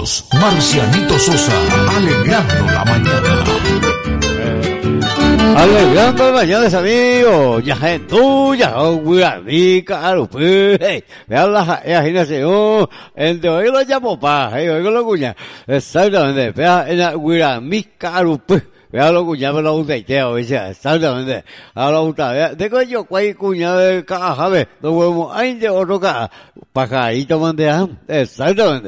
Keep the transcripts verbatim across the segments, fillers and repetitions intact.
somos Marcianito Sosa, alegrando la mañana. Alegrando la mañana, amigos. Ya es tuya, oh, guiranica, arupe. Vean la imaginación. Entre hoy lo llamo pa, y oigo lo cuña. Exactamente. Vean en la guiranica, arupe. Vea lo cuñado lo uteiteo, dice, exactamente. A lo uteiteo. De que yo cuay cuñado de caja, ve, no huevos, hay de otro caja. Pajarito mandean, exactamente.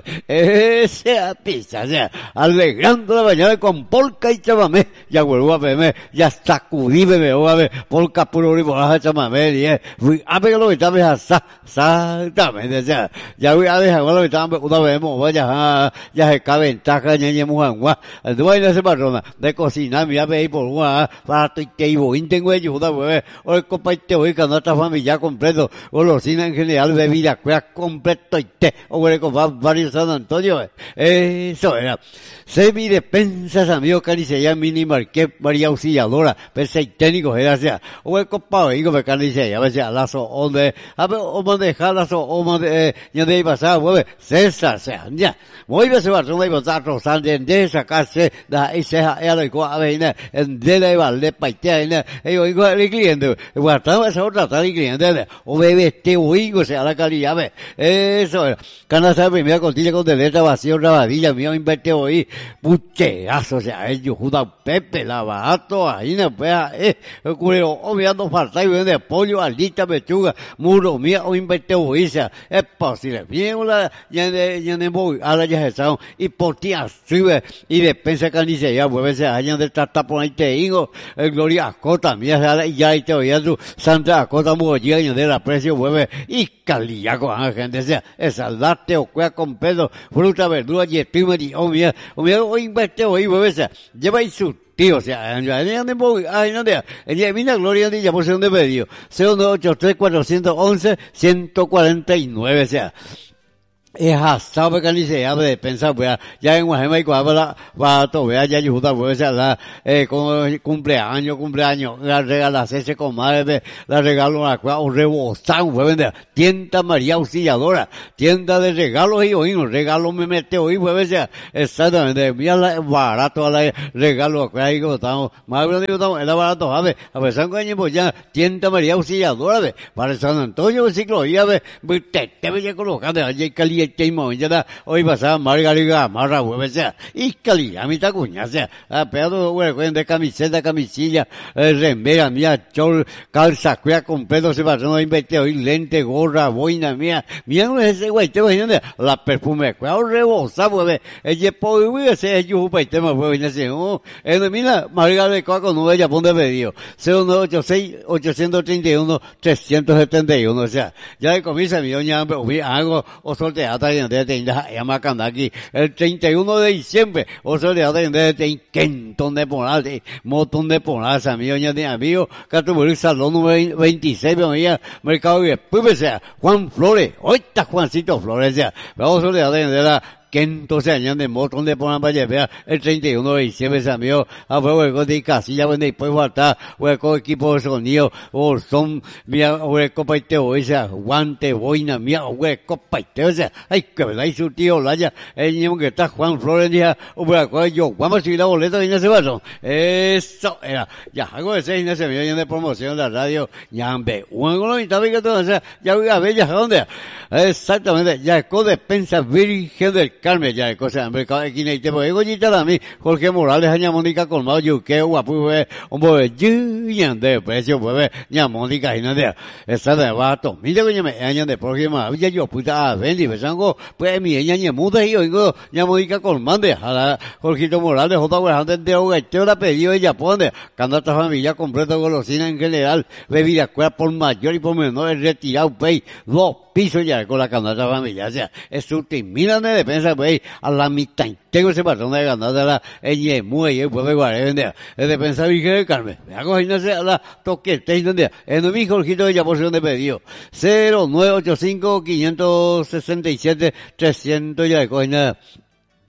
Esa pizza, o sea, alegrando la mañana con polka y chamamé. Ya vuelvo a verme, ya sacudí, bebé, o a ver, polka puro ribolaje chamamé, y es, fui a ver lo que estaba esa, exactamente, o sea, ya voy a dejar lo que estaba, una vez, vaya, ya se cabe en taca, ñeñe, mujanguá. Entonces, no se patrona, de cocina. Mira, ve por una, para tu teibo, intengo de ayuda, bebé, o el compartir hoy, canasta familiar completo, o los cines en general, bebida, cuya completo y té, o el compa varios San Antonio, eso era. Semi despensas, amigos, carnicería, mini marqués, María Auxiliadora, pese técnico, era sea, o el compa, hijo, me carnicería, a veces a lazo, donde, a ver, o manejar lazo, o manejar, ya de ahí pasar, bebé, César, sea, ya, muy bien se va, no hay pasar, rosando, de sacarse, da, ese, era el cual, ina en dele vale paite ina e oigo el cliente guardaba esa otra tal cliente o bebe este oigo sea la calidad ve eso era canasta primera cortilla con deleta vacío rabadilla mío inverte hoy pucheazo o sea ellos juda pepe la barato ahí no vea eh ocurrió obviando falta y vende pollo alita pechuga muro mío o inverte hoy sea es posible bien la ya de ya de voy a la ya está y por ti sube y despensa carnicería vuelve se hayan de trata por ahí te digo, el Gloria Acota, mira, ya ahí te oía tu Santa Acota Mugollega y de la precio vuelve y calidad con la gente, o sea, es salarte o cuea con pedo, fruta, verdura, y estoy o mira, o mira, o inverte hoy vuelve, o sea, lleva ahí su tío, o sea, en el de Boy, ay, no te, en Mina Gloria de ya por segundo pedido, cero nueve ocho tres cuatro once ciento cuarenta y nueve, o sea, es hasta que ni se habla de pensar, pues, ya en Guajema y Coabra, va a todo, ya ayuda, pues, la, eh, con cumpleaños, cumpleaños, la regalas ese comadre, la regalo a la cual, o rebozán, pues, vender, tienda María Auxiliadora, tienda de regalos y oídos, regalo me mete hoy, pues, exactamente, mira la, barato a la regalo, a cual, digo, estamos, más bien digo, estamos, era barato, a ver, a ver, San Coño, pues, ya, tienda María Auxiliadora, ve, para San Antonio, ciclo, ya, ve, te, te voy a colocar de allí, caliente, ya hoy pasaba Margarita Marra, hueve, sea, y calidad, a mitad cuña, sea, a pedo, hueve, de camiseta, camisilla, eh, remera, mía, chol, calza, cuya, completo, se pasó, no invertí hoy, lente, gorra, boina, mía, mía, no es ese güey, te voy a la perfume, cuya, rebosa, hueve, ella, pues, hueve, ese, yo, hueve, te me hueve, no sé, oh, eh, mira, Margarita Coa con nueve, ya ponte pedido, cero nueve ocho seis, ocho tres uno, tres siete uno, o sea, ya de comienza, mi doña, algo, o sorteada, aquí el treinta y uno de diciembre o sea le atender de Kenton de Ponal montón de Ponal amigo ya de amigo Catuburi Salón número veintiséis venía Mercado y después sea Juan Flores hoy está Juancito Flores ya vamos a le atender la que entonces añade montón de Ponal para llevar el treinta y uno de diciembre ese amigo a hueco de casilla donde después falta hueco equipo de sonido o son mía hueco paite o sea guante boina mía hueco paite o sea ay que verdad y su tío Laya el niño que está Juan Flores ya hueco yo vamos a subir la boleta y no se va eso era ya algo de seis no se me de promoción de la radio ya ve uno lo mitad que todo o sea ya voy a ver ya dónde exactamente ya con despensa Virgen del Carmen, ya de cosas, hombre, cada esquina y te voy a gollita a mí, Jorge Morales, Aña Mónica Colmado, Yuque, Guapu, hombre, yuyan de precio, pues, Ña Mónica, y no de, esa de vato, mira que me añan de próxima, ya yo puta, vendi, besango, pues, mi ña ña muda y oigo, Ña Mónica Colmado, a la Jorgito Morales, J. Guajante de Hogateo, la pedido ella pone, candata familia completa, golosina en general, bebida, escuela por mayor y por menor, retirado, pay, dos pisos ya con la candata familia, o sea, es útil, mira de defensa, pues, a la mitad, tengo ese patrón de candata, la, ella, muy, y puede guardar, vender, es defensa Virgen del Carmen, me hago, no sé, a la toquete, donde, en mi Jorgito de ya porción de pedido, cero nueve ocho cinco, quinientos sesenta y siete, trescientos ya de coña,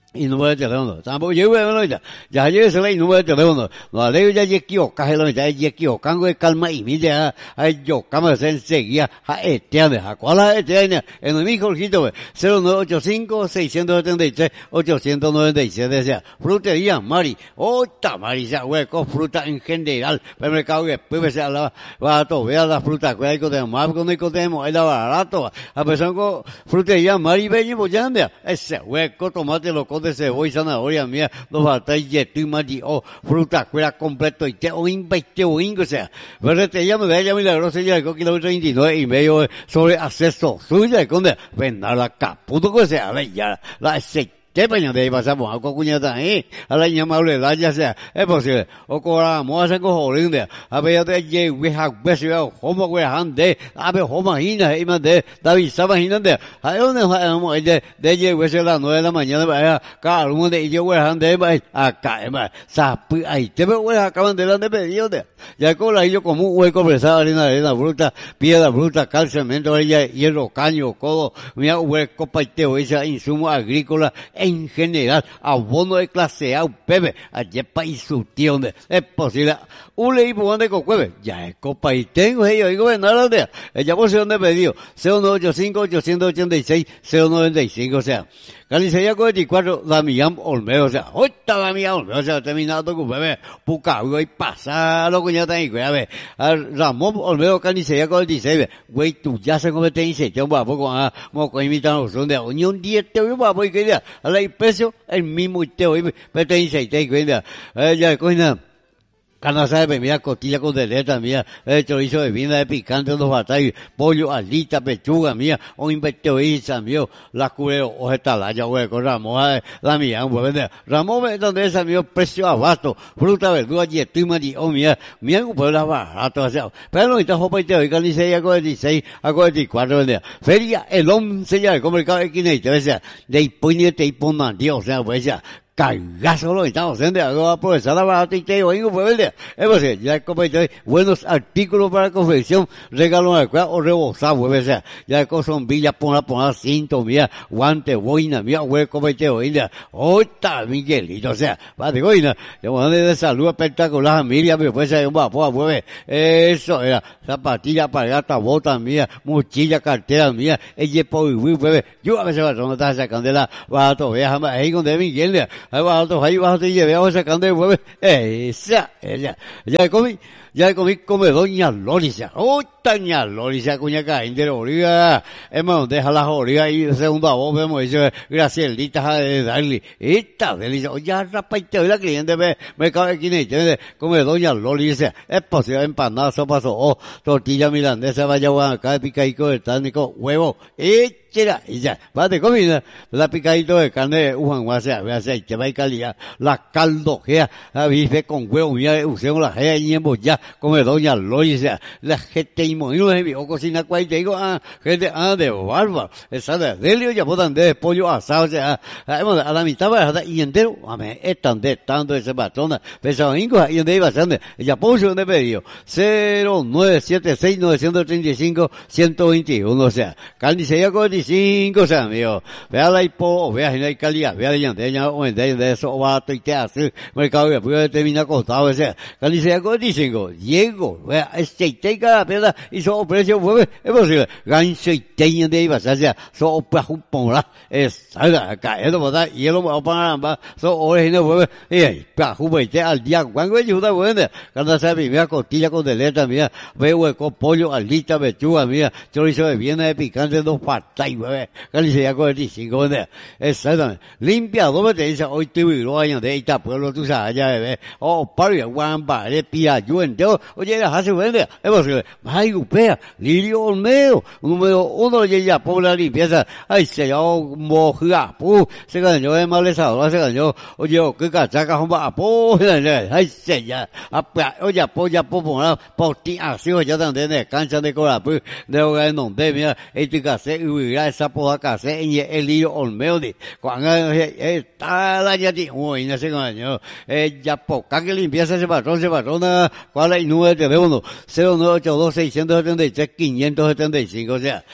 y número de teléfono. Tampoco yo voy a ver ya. Ya llegué a y número de teléfono. No ale ya llegué o caje lo ya llegué o cango de calma y mira ay yo cama se enseguida a etiane a cuál a etiane en mi Jorgito cero nueve ocho cinco seis siete tres ocho nueve siete sea frutería Mari otra Mari ya hueco fruta en general supermercado que después se la va a todo vea la fruta que hay que tenemos más con el que tenemos es la barato a pesar con frutería Mari bello pues ya anda ese hueco tomate loco de cebolla, zanahoria mía, los batallas, y mati, o fruta, fuera completo, y te oín, te oín, o sea, pero te llamo de ella milagrosa, ya con kilómetro veintinueve y medio sobre acceso suya, con de vendar la caputo, que sea, ya, la aceite. ¿Qué paño de ahí pasamos? A cocuñata ahí, a la llamable la ya sea, es posible. O coramos a hacer cojones de, a ver de ye, we have best you, homo we hande, a ver homo hina, y más de, David Saba hina de, a dónde vamos de, de ye, we se las nueve de la mañana, vaya, cada uno de ellos we hande, vaya, acá, vaya, sapi, ahí, te veo, we acaban de la de pedido de, ya con la ellos como un hueco presado, harina, arena bruta, piedra bruta, cal, cemento, ella, hierro, caño, codo, mira, hueco, paiteo, esa insumo agrícola, en general, abono de clase A, Pepe, allá país su tío, donde es posible, un ley por donde cocueve, ya es copa y tengo ellos, digo, ven, nada de, ella por si donde pedido, cero nueve ocho cinco ocho ocho seis cero nueve cinco, o sea, Calicería cuarenta y cuatro, Damián Olmedo, o sea, otra Damián Olmedo, o sea, terminado con bebé, Pucahuigo y pasado, cuñata ahí, güey, a ver, Ramón Olmedo, Calicería cuarenta y seis, güey, tú ya se convierte en se, yo un papo con, ah, como imitan los son de unión diez, te voy a papo y que ya, a la impresión, el mismo te voy, pero te dice, te cuenta, eh, ya, coña, Canasa de bebida, costilla con deleta mía, eh, chorizo de vina de picante, dos batallas, pollo, alita, pechuga mía, un invertioiza mío, la cureo, ojetalaya, hueco, Ramón, la mía, un buen Ramón, donde esa mío, precio abasto, fruta, verdura, yetima, y oh mía, mía, un pueblo barato, o sea, pero no está jopa y te oigan, ni seis a cuarenta y seis, a cuarenta y cuatro, feria, el once ya, como el mercado de quince, o sea, de ipuñete y ponan, Dios, o sea, pues ya, cagazo lo estamos haciendo, hago aprovechar la barata y te oigo, pues, ¿verdad? Es posible, ya como buenos artículos para confección, regalo de cuidado o rebosar, pues, o sea, ya con sombilla, poner, poner cinto, mía, guante, boina, mía, güey, como te oiga, otra, Miguelito, o sea, va de boina, de manera de salud espectacular, familia, pero pues, hay un vapor, pues, eso era, zapatilla, pargata, bota mía, mochila, cartera mía, ella, pues, pues, yo a veces va a tomar esa candela, va a tomar, ahí donde Miguel, ahí va alto, ahí va te llevé a sacando de huevo, esa, ella, ya comí, ya comí come doña Loricia, oh, doña Loricia, cuña caín de Origa, hermano, deja las origas y segunda voz, vemos eso, Gracielita, de darle, esta delicia, ya rapaite, la cliente me, me cabe aquí, come doña Loricia, es posible empanada, sopa, oh, tortilla milandesa, vaya acá de picaico de tánico, huevo, échela, y ya, va de comida, la picadito de carne de Juan Guasea, aceite, va y calidad, la caldojea, la bife con huevo, mira, usemos la gea y ya, come doña Loricia, la gente y moino de mi o cocina cual te digo, ah, gente, ah, de bárbaro, esa de delio, ya botan de pollo asado, o sea, a la mitad va a dejar y entero, a mí, están de tanto ese patrona, pesado domingo, y donde iba a ser, ella puso donde pedido, cero nueve siete seis nueve tres cinco uno dos uno, o sea, carnicería cuarenta y cinco, o sea, amigo, vea la hipo, vea la calidad, vea la llantella, o en de eso, va a y te hace, mercado que puede terminar costado, o sea, carnicería cuarenta y cinco, Diego, vea, este, te cada piedra, y su precio fue, es posible, gancho y teña de iba, o sea, so, para un pomla, es, salga, acá, eso, ¿verdad? Y él lo va a pagar, so, original fue, y, para juguete al día, cuando es ayuda, buena, cuando se mira costilla con deleta, mira, veo con pollo, alita, pechuga, mira, chorizo de viena de picante, dos patas, bebé, carnicería cuarenta y cinco, ¿verdad? Exactamente, limpia, dos te dice, hoy te vi, lo año de esta pueblo, tú sabes, allá, bebé, oh, paria, guamba, de pia, yo entero, oye, la hace, ¿verdad? Es posible, ay, upea, Lirio Olmedo, número uno, y ella, por la limpieza, ay, se llama moja, pu, se ganó de malezador, se ganó, oye, qué cachaca, homba, pu, ay, se ya, oye, apoya, pu, por por ti, así, ya también de cancha de cora, pu, de hogar, no, de, mira, este case, y hubiera esa poda case, y el Lirio Olmedo, de, cuando está la ya, ti, uy, no se ganó, eh, ya, poca que limpieza ese patrón, ese patrón, cuál para el número de teléfono cero nueve ocho dos seis siete tres cinco siete cinco, o sea,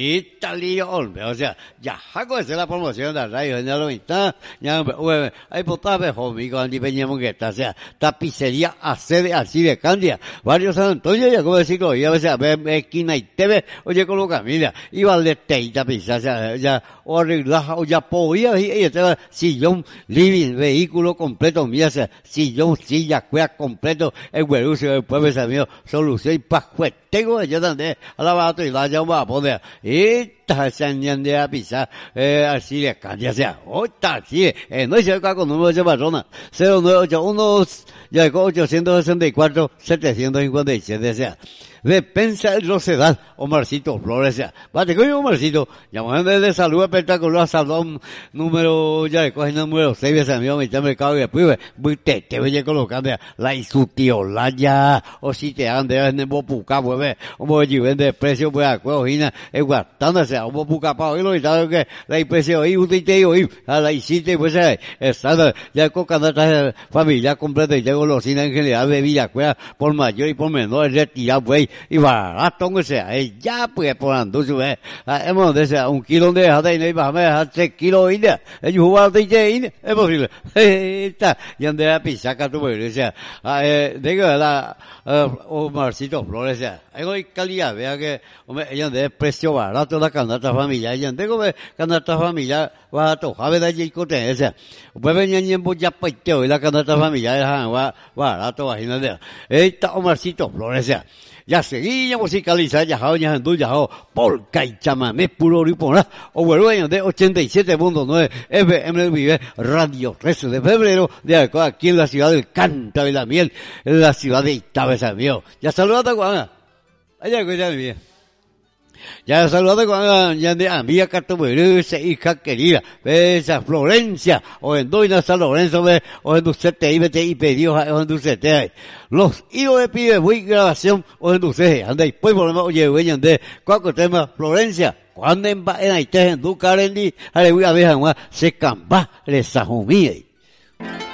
Italia Olme, o sea, ya hago esa la promoción de la radio, ya lo está, ya, bueno, hay potabe, homie, cuando peñamos que está, o sea, tapicería a sede así de Candia, varios San Antonio, ya como decirlo, ya a veces a ver, esquina y T V, oye, con lo camilla, iba de teita, pizza, o sea, ya, o arreglaja, o ya podía, y estaba sillón, living, vehículo completo, mía, o sea, sillón, silla, cuea completo, el güerucio, el pueblo, ese mío, solución y pajuetego, yo también, a la bata y la llama a poner, y taxan de a pizza, eh, así de Candia, o sea, o taxi, eh, no se con número de Barcelona, cero nueve ocho uno, ya con ochocientos sesenta y cuatro, setecientos cincuenta y siete, o sea, Despensa el Rosedal, Omarcito Flores, o sea, bate coño Omarcito, llamando de salud espectacular, salón número, ya le coge el número seis, ese amigo, me mercado y después, muy te, te voy a colocar, la isutiola ya, o si te ande, en el bopuca, pues, o allí vende precio, pues, a cuejina, es guardando, o sea, un bopuca pa' oírlo, y tal, que la impresión, y usted te oí, a la isite, pues, eh, está, ya con cada familia completa, y tengo golosina en general de Villacueva, por mayor y por menor, retirado, pues, y barato, o sea, eh, ya, pues, por anducho, eh, hemos de ser, un kilo de jade, y no iba a dejar tres kilos, y ya, ellos jugaban de ella, es posible, eh, está, y ande a pisaca, tu, pues, o sea, eh, digo, la, eh, Omarcito Flores, o sea, hay calidad, vea que, hombre, ella de precio barato la canasta familiar, ella digo, canasta familiar, barato, jabe de allí, cote, o sea, pues venía en ya paiteo, y la canasta familiar, va, barato, imagínate, esta Omarcito Flores, o sea, ya seguía musicalizada, ya jao, ya andú, ya jao, polka y chamamé, puro ripona, o vuelvo de ochenta y siete punto nueve F M Vive, Radio trece de febrero, de aquí en la ciudad del Canta de la Miel, en la ciudad de Itabesa, mío. Ya saludate, Juana. Allá, cuídate bien. Ya saludate con ya de amiga Catuberusa, hija querida, esa Florencia, o en Doina San Lorenzo, o en Dulcete, y vete y pedió, o en Dulcete. Los hijos de pide, muy grabación, o en Dulcete, anda y pues por lo menos, oye, güey, ande, cuál tema, Florencia, cuando en va en Haití, en Ducarendi, aleluya, vean, se camba, les sajumí.